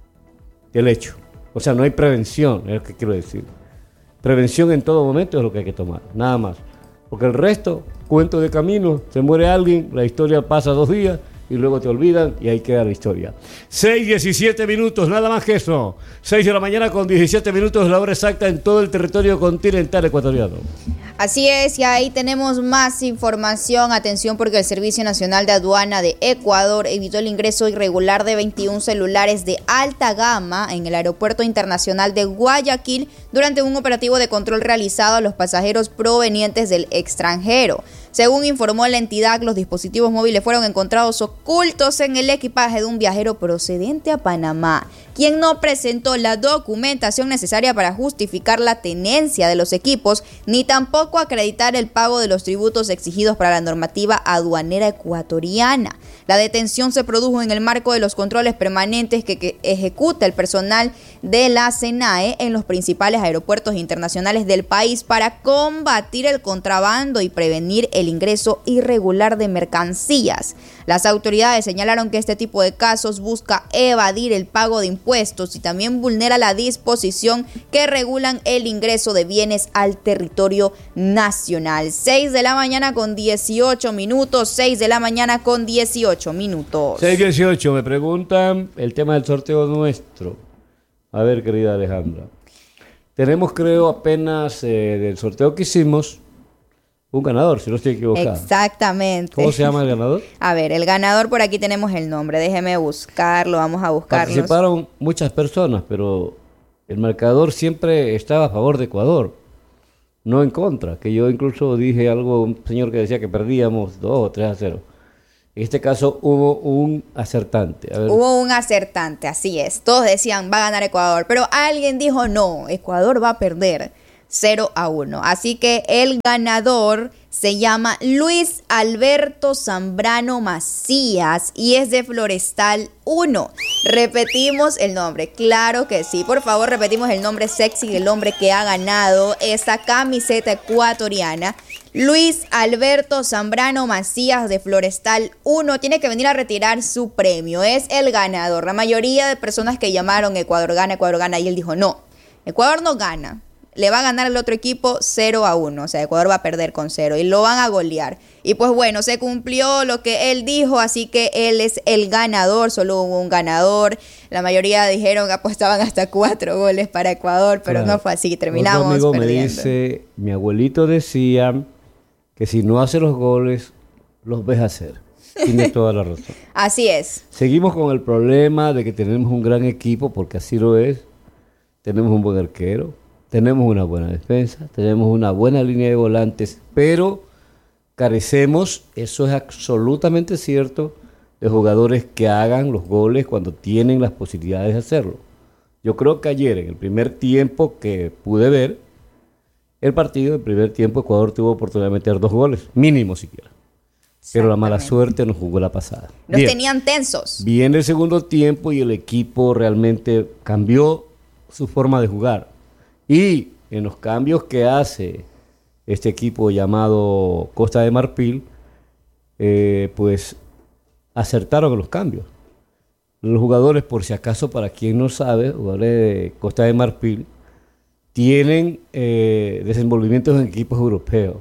del hecho. O sea, no hay prevención, es lo que quiero decir. Prevención en todo momento es lo que hay que tomar, nada más. Porque el resto, cuento de camino, se muere alguien, la historia pasa dos días y luego te olvidan y ahí queda la historia. seis, diecisiete minutos, nada más que eso. seis de la mañana con diecisiete minutos, la hora exacta en todo el territorio continental ecuatoriano. Así es, y ahí tenemos más información. Atención, porque el Servicio Nacional de Aduana de Ecuador evitó el ingreso irregular de veintiún celulares de alta gama en el Aeropuerto Internacional de Guayaquil durante un operativo de control realizado a los pasajeros provenientes del extranjero. Según informó la entidad, los dispositivos móviles fueron encontrados ocultos en el equipaje de un viajero procedente a Panamá, quien no presentó la documentación necesaria para justificar la tenencia de los equipos, ni tampoco acreditar el pago de los tributos exigidos para la normativa aduanera ecuatoriana. La detención se produjo en el marco de los controles permanentes que, que ejecuta el personal de la SENAE en los principales aeropuertos internacionales del país para combatir el contrabando y prevenir el ingreso irregular de mercancías. Las autoridades señalaron que este tipo de casos busca evadir el pago de impuestos y también vulnera la disposición que regulan el ingreso de bienes al territorio nacional. seis de la mañana con dieciocho minutos, seis de la mañana con dieciocho minutos. seis dieciocho, me preguntan el tema del sorteo nuestro. A ver, querida Alejandra. Tenemos, creo, apenas eh, del sorteo que hicimos, un ganador, si no estoy equivocado. Exactamente. ¿Cómo se llama el ganador? A ver, el ganador, por aquí tenemos el nombre. Déjeme buscarlo, vamos a buscarlo. Participaron muchas personas, pero el marcador siempre estaba a favor de Ecuador. no en contra, que yo incluso dije algo, un señor que decía que perdíamos dos o tres a cero. En este caso hubo un acertante. A ver. Hubo un acertante, así es. Todos decían, va a ganar Ecuador, pero alguien dijo, no, Ecuador va a perder cero a uno. Así que el ganador se llama Luis Alberto Zambrano Macías y es de Florestal uno. Repetimos el nombre, claro que sí. Por favor, repetimos el nombre sexy del hombre que ha ganado esta camiseta ecuatoriana. Luis Alberto Zambrano Macías de Florestal uno tiene que venir a retirar su premio. Es el ganador. La mayoría de personas que llamaron Ecuador gana, Ecuador gana, y él dijo no, Ecuador no gana. Le va a ganar el otro equipo cero a uno. O sea, Ecuador va a perder con cero y lo van a golear. Y pues bueno, se cumplió lo que él dijo, así que él es el ganador. Solo hubo un ganador. La mayoría dijeron que apostaban hasta cuatro goles para Ecuador, pero claro, no fue así. Terminamos otro amigo perdiendo. Me dice, mi abuelito decía que si no hace los goles, los ves hacer. Tiene toda la razón. Así es. Seguimos con el problema de que tenemos un gran equipo, porque así lo es. Tenemos un buen arquero. Tenemos una buena defensa, tenemos una buena línea de volantes, pero carecemos, eso es absolutamente cierto, de jugadores que hagan los goles cuando tienen las posibilidades de hacerlo. Yo creo que ayer, en el primer tiempo que pude ver, el partido, el primer tiempo, Ecuador tuvo oportunidad de meter dos goles, mínimo siquiera. Pero la mala suerte nos jugó la pasada. Nos Bien, tenían tensos. Viene el segundo tiempo y el equipo realmente cambió su forma de jugar. Y en los cambios que hace este equipo llamado Costa de Marfil, eh, pues acertaron en los cambios. Los jugadores, por si acaso, para quien no sabe, jugadores de Costa de Marfil, tienen eh, desenvolvimientos en equipos europeos.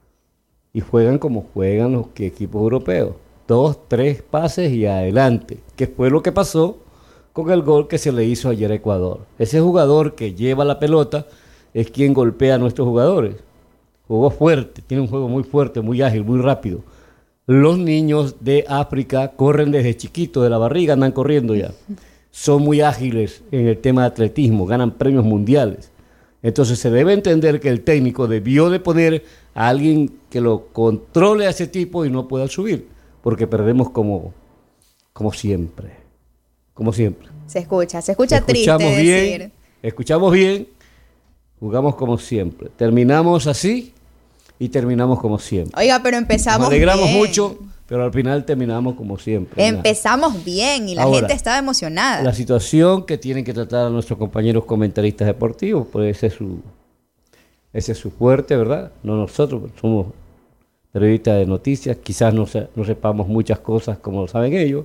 Y juegan como juegan los equipos europeos. Dos, tres pases y adelante. Que fue lo que pasó con el gol que se le hizo ayer a Ecuador. Ese jugador que lleva la pelota es quien golpea a nuestros jugadores. Jugó fuerte, tiene un juego muy fuerte, muy ágil, muy rápido. Los niños de África corren desde chiquito, de la barriga andan corriendo ya. Son muy ágiles en el tema de atletismo, ganan premios mundiales. Entonces se debe entender que el técnico debió de poner a alguien que lo controle a ese tipo y no pueda subir, porque perdemos como, como siempre. Como siempre. Se escucha, se escucha escuchamos triste bien, decir. Escuchamos bien, jugamos como siempre. Terminamos así y terminamos como siempre. Oiga, pero empezamos bien. Nos alegramos mucho, pero al final terminamos como siempre. Empezamos nada. bien y la Ahora, gente estaba emocionada. La situación que tienen que tratar a nuestros compañeros comentaristas deportivos, pues ese es su, ese es su fuerte, ¿verdad? No nosotros, somos periodistas de noticias, quizás no, se, no sepamos muchas cosas como lo saben ellos.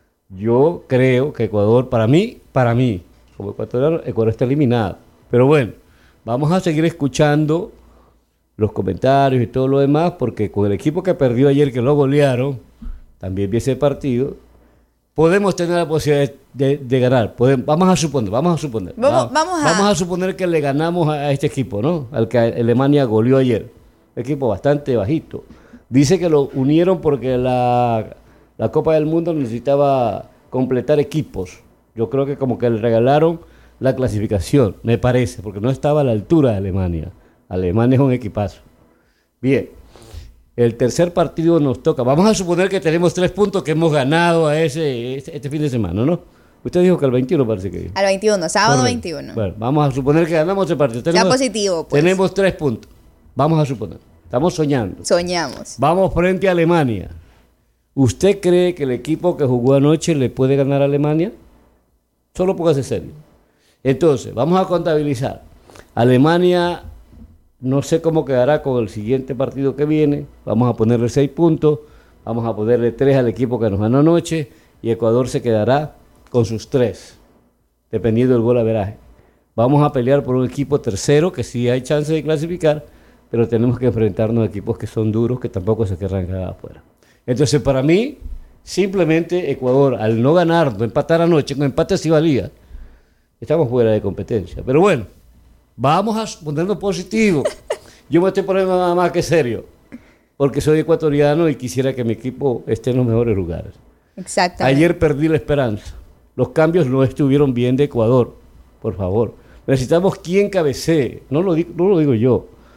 Yo creo que Ecuador, para mí, para mí, como ecuatoriano, Ecuador está eliminado. Pero bueno, vamos a seguir escuchando los comentarios y todo lo demás, porque con el equipo que perdió ayer, que lo golearon, también vi ese partido, podemos tener la posibilidad de, de, de ganar. Podemos, vamos a suponer, vamos a suponer. Vamos, vamos, a... vamos a suponer que le ganamos a, a este equipo, ¿no? Al que Alemania goleó ayer. Un equipo bastante bajito. Dice que lo unieron porque la... La Copa del Mundo necesitaba completar equipos. Yo creo que como que le regalaron la clasificación, me parece, porque no estaba a la altura de Alemania. Alemania es un equipazo. Bien, el tercer partido nos toca. Vamos a suponer que tenemos tres puntos que hemos ganado a ese, este, este fin de semana, ¿no? Usted dijo que al veintiuno parece que... Al veintiuno, sábado Correcto. veintiuno. Bueno, vamos a suponer que ganamos ese partido. Tenemos, ya positivo, pues. Tenemos tres puntos. Vamos a suponer. Estamos soñando. Soñamos. Vamos frente a Alemania. ¿Usted cree que el equipo que jugó anoche le puede ganar a Alemania? Solo póngase serio. Entonces, vamos a contabilizar. Alemania, no sé cómo quedará con el siguiente partido que viene. Vamos a ponerle seis puntos. Vamos a ponerle tres al equipo que nos ganó anoche. Y Ecuador se quedará con sus tres, dependiendo del gol averaje. Vamos a pelear por un equipo tercero, que sí hay chance de clasificar, pero tenemos que enfrentarnos a equipos que son duros, que tampoco se querrán quedar afuera. Entonces, para mí, simplemente Ecuador, al no ganar, no empatar anoche, con empate sí valía, estamos fuera de competencia. Pero bueno, vamos a ponernos positivo. Yo me estoy poniendo nada más que serio, porque soy ecuatoriano y quisiera que mi equipo esté en los mejores lugares. Exactamente. Ayer perdí la esperanza. Los cambios no estuvieron bien de Ecuador, por favor. Necesitamos quien cabecee, no lo digo, no lo digo yo.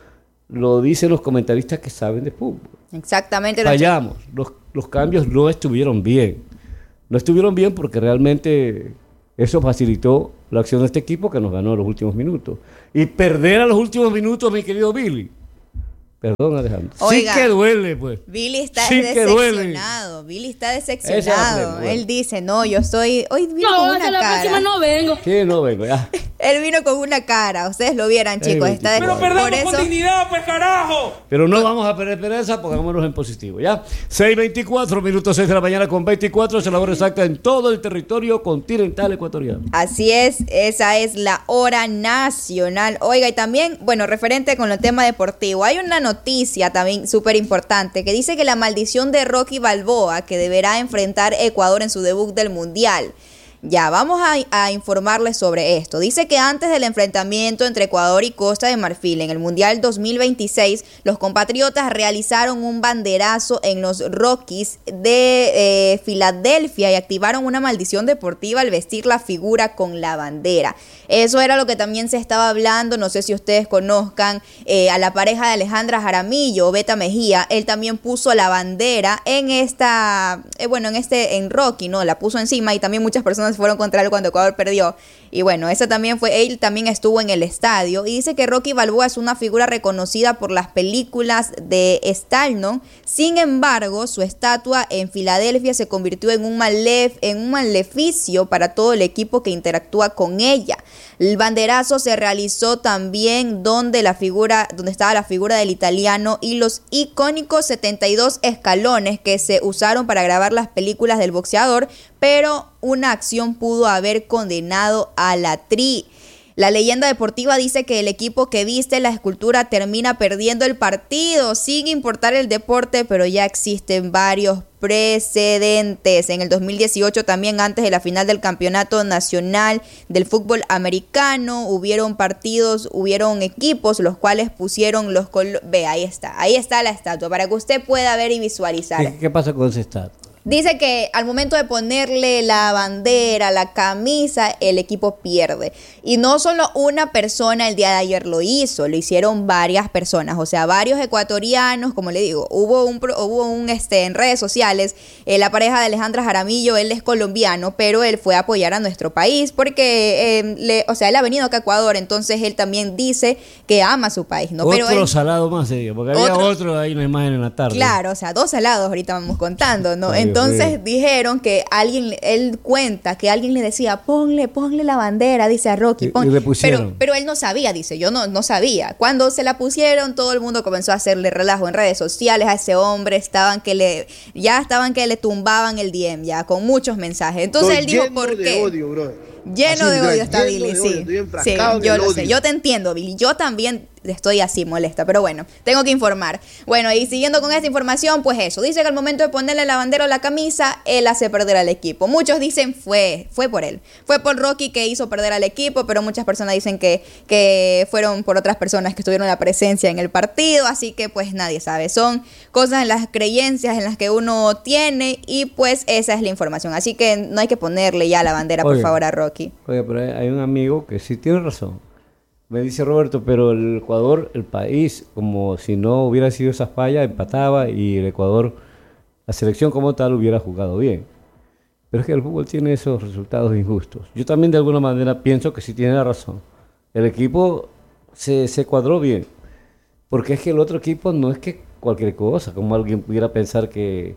lo dicen los comentaristas que saben de fútbol. Exactamente. Fallamos, los, los cambios no estuvieron bien. No estuvieron bien porque realmente eso facilitó la acción de este equipo que nos ganó en los últimos minutos. Y perder a los últimos minutos, mi querido Billy. Perdón, Alejandro. Oiga, sí que duele, pues. Billy está sí decepcionado. Billy está decepcionado. Bueno. Él dice, no, yo estoy... Hoy vino no, con una la cara. Próxima no vengo. Sí, no vengo, ya. Él vino con una cara. Ustedes lo vieran, chicos. Está de... Pero perdamos eso... con dignidad, pues, carajo. Pero no vamos a perder pereza, pongámonos en positivo, ¿ya? seis veinticuatro, minutos seis de la mañana con veinticuatro. Es la hora exacta en todo el territorio continental ecuatoriano. Así es. Esa es la hora nacional. Oiga, y también, bueno, referente con el tema deportivo, hay una noticia también súper importante que dice que la maldición de Rocky Balboa, que deberá enfrentar Ecuador en su debut del Mundial. Ya, vamos a, a informarles sobre esto. Dice que antes del enfrentamiento entre Ecuador y Costa de Marfil en el Mundial dos mil veintiséis, los compatriotas realizaron un banderazo en los Rockies de eh, Filadelfia y activaron una maldición deportiva al vestir la figura con la bandera. Eso era lo que también se estaba hablando. No sé si ustedes conozcan eh, a la pareja de Alejandra Jaramillo, Beta Mejía. Él también puso la bandera en esta, eh, bueno, en este, en Rocky, ¿no? La puso encima y también muchas personas fueron contra él cuando Ecuador perdió. Y bueno, esa también fue, él también estuvo en el estadio y dice que Rocky Balboa es una figura reconocida por las películas de Stallone. Sin embargo, su estatua en Filadelfia se convirtió en un malef, en un maleficio para todo el equipo que interactúa con ella. El banderazo se realizó también donde la figura, donde estaba la figura del italiano y los icónicos setenta y dos escalones que se usaron para grabar las películas del boxeador, pero una acción pudo haber condenado a la Tri. La leyenda deportiva dice que el equipo que viste la escultura termina perdiendo el partido, sin importar el deporte, pero ya existen varios precedentes. En el dos mil dieciocho, también antes de la final del Campeonato Nacional del Fútbol Americano, hubieron partidos, hubieron equipos los cuales pusieron los colores. Ve, ahí está, ahí está la estatua, para que usted pueda ver y visualizar. ¿Qué, qué pasa con esa estatua? Dice que al momento de ponerle la bandera, la camisa, el equipo pierde. Y no solo una persona el día de ayer lo hizo, lo hicieron varias personas, o sea, varios ecuatorianos, como le digo, hubo un, hubo un este, en redes sociales, eh, la pareja de Alejandra Jaramillo, él es colombiano, pero él fue a apoyar a nuestro país porque, eh, le, o sea, él ha venido acá a Ecuador, entonces él también dice que ama su país, ¿no? Otro pero él, salado más, eh, porque había otro, otro ahí en la imagen en la tarde. Claro, o sea, dos salados ahorita vamos contando, ¿no? Entonces, Entonces dijeron que alguien, él cuenta que alguien le decía, ponle, ponle la bandera, dice a Rocky. Pon. Y, y le pusieron. Pero, pero él no sabía, dice, yo no, no sabía. Cuando se la pusieron, todo el mundo comenzó a hacerle relajo en redes sociales a ese hombre, estaban que le, ya estaban que le tumbaban el D M, ya, con muchos mensajes. Entonces Estoy él dijo, ¿por qué? Odio, brother. Lleno Así, de odio está lleno Billy, de sí. odio, Sí, yo lo sé. Yo te entiendo, Billy. Yo también estoy así molesta, pero bueno, tengo que informar. Bueno, y siguiendo con esta información, pues eso. Dice que al momento de ponerle la bandera o la camisa, él hace perder al equipo. Muchos dicen fue, fue por él. Fue por Rocky que hizo perder al equipo, pero muchas personas dicen que, que fueron por otras personas que estuvieron la presencia en el partido, así que pues nadie sabe. Son cosas en las creencias en las que uno tiene y pues esa es la información. Así que no hay que ponerle ya la bandera, oye, por favor, a Rocky. Oye, pero hay un amigo que sí tiene razón. Me dice Roberto, pero el Ecuador, el país, como si no hubiera sido esa falla, empataba y el Ecuador, la selección como tal, hubiera jugado bien. Pero es que el fútbol tiene esos resultados injustos. Yo también de alguna manera pienso que sí tiene la razón. El equipo se, se cuadró bien, porque es que el otro equipo no es que cualquier cosa, como alguien pudiera pensar que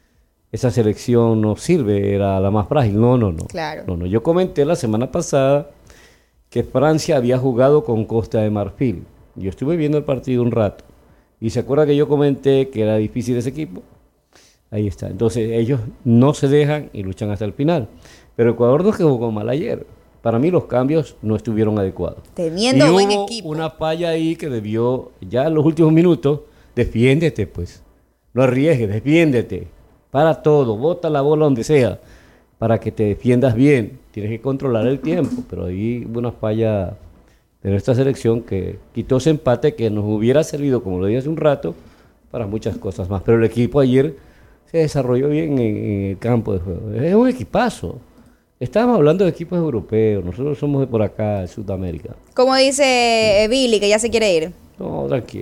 esa selección no sirve, era la más frágil. No, no, no. Claro. No, no. Yo comenté la semana pasada que Francia había jugado con Costa de Marfil. Yo estuve viendo el partido un rato. ¿Y se acuerda que yo comenté que era difícil ese equipo? Ahí está. Entonces ellos no se dejan y luchan hasta el final. Pero Ecuador no jugó mal ayer. Para mí los cambios no estuvieron adecuados. Teniendo y buen hubo equipo. Una falla ahí que debió, ya en los últimos minutos, defiéndete pues. No arriesgues, defiéndete. Para todo, bota la bola donde sea. Para que te defiendas bien. Tienes que controlar el tiempo, pero ahí hubo una falla de nuestra selección que quitó ese empate que nos hubiera servido, como lo dije hace un rato, para muchas cosas más. Pero el equipo ayer se desarrolló bien en, en el campo de juego. Es un equipazo. Estábamos hablando de equipos europeos, nosotros somos de por acá, de Sudamérica. Como dice Billy, que ya se quiere ir. No, tranquilo.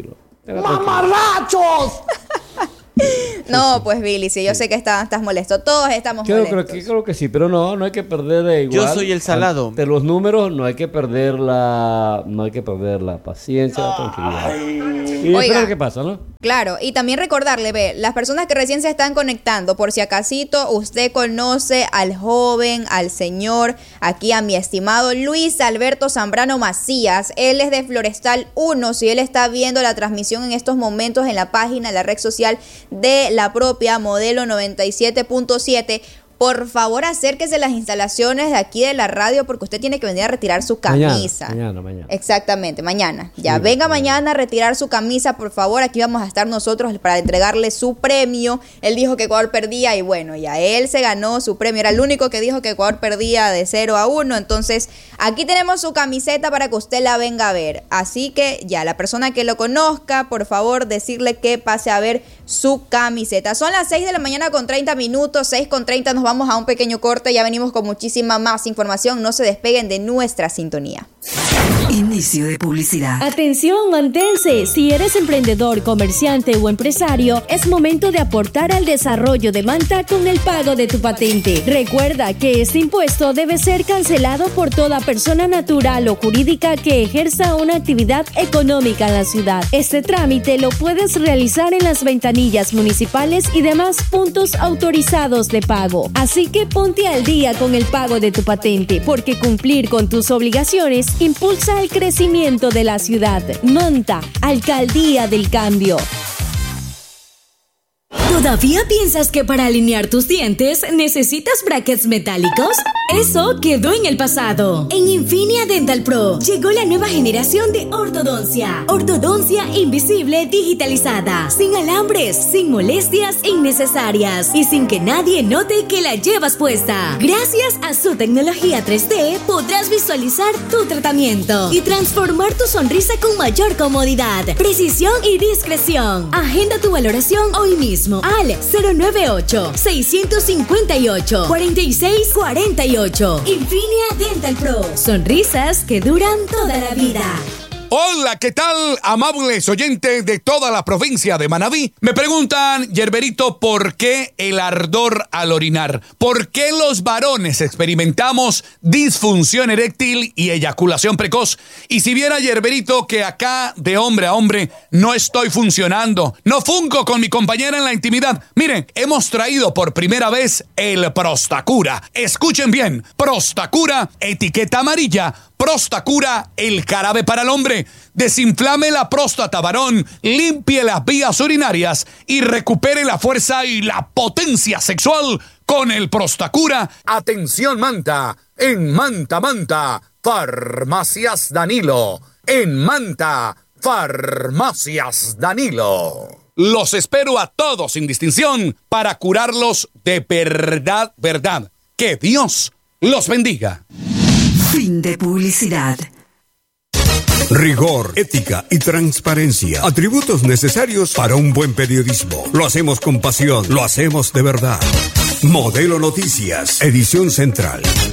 ¡Mamarrachos! No, pues Billy, sí, yo sé que está, estás molesto. Todos estamos Creo, molestos. creo, que, creo que sí, pero no, no hay que perder de igual. Yo soy el salado. De los números no hay que perder la, no hay que perder la paciencia, la tranquilidad. Y Oiga. esperar qué pasa, ¿no? Claro, y también recordarle, ve, las personas que recién se están conectando, por si acasito usted conoce al joven, al señor, aquí a mi estimado Luis Alberto Zambrano Macías, él es de Florestal uno, si él está viendo la transmisión en estos momentos en la página, en la red social de la propia Modelo noventa y siete punto siete, por favor acérquese a las instalaciones de aquí de la radio porque usted tiene que venir a retirar su camisa. Mañana, mañana, mañana. Exactamente, mañana. Ya Sí, venga mañana. mañana a retirar su camisa, por favor. Aquí vamos a estar nosotros para entregarle su premio. Él dijo que Ecuador perdía y bueno, ya él se ganó su premio. Era el único que dijo que Ecuador perdía de cero a uno. Entonces, aquí tenemos su camiseta para que usted la venga a ver. Así que ya, la persona que lo conozca, por favor, decirle que pase a ver su camiseta. Son las seis de la mañana con treinta minutos, seis con treinta, nos vamos a un pequeño corte, ya venimos con muchísima más información, no se despeguen de nuestra sintonía. Inicio de publicidad. Atención, mantense. Si eres emprendedor, comerciante o empresario, es momento de aportar al desarrollo de Manta con el pago de tu patente. Recuerda que este impuesto debe ser cancelado por toda persona natural o jurídica que ejerza una actividad económica en la ciudad. Este trámite lo puedes realizar en las ventanillas municipales y demás puntos autorizados de pago. Así que ponte al día con el pago de tu patente, porque cumplir con tus obligaciones impulsa el crecimiento de la ciudad. Manta, Alcaldía del Cambio. ¿Todavía piensas que para alinear tus dientes necesitas brackets metálicos? Eso quedó en el pasado. En Infinia Dental Pro llegó la nueva generación de ortodoncia. Ortodoncia invisible digitalizada, sin alambres, sin molestias innecesarias y sin que nadie note que la llevas puesta. Gracias a su tecnología tres D podrás visualizar tu tratamiento y transformar tu sonrisa con mayor comodidad, precisión y discreción. Agenda tu valoración hoy mismo al cero nueve ocho, seis cinco ocho, cuatro seis cuatro ocho. Infinia Dental Pro. Sonrisas que duran toda la vida. Hola, ¿qué tal, amables oyentes de toda la provincia de Manabí? Me preguntan, Yerberito, ¿por qué el ardor al orinar? ¿Por qué los varones experimentamos disfunción eréctil y eyaculación precoz? Y si viera, Yerberito, que acá de hombre a hombre no estoy funcionando, no funco con mi compañera en la intimidad. Miren, hemos traído por primera vez el Prostacura. Escuchen bien, Prostacura, etiqueta amarilla. Prostacura, el jarabe para el hombre. Desinflame la próstata, varón, limpie las vías urinarias y recupere la fuerza y la potencia sexual con el Prostacura. Atención, Manta, en Manta, Manta, Farmacias Danilo. En Manta, Farmacias Danilo. Los espero a todos sin distinción para curarlos de verdad, verdad. Que Dios los bendiga. Fin de publicidad. Rigor, ética y transparencia. Atributos necesarios para un buen periodismo. Lo hacemos con pasión, lo hacemos de verdad. Modelo Noticias, edición central.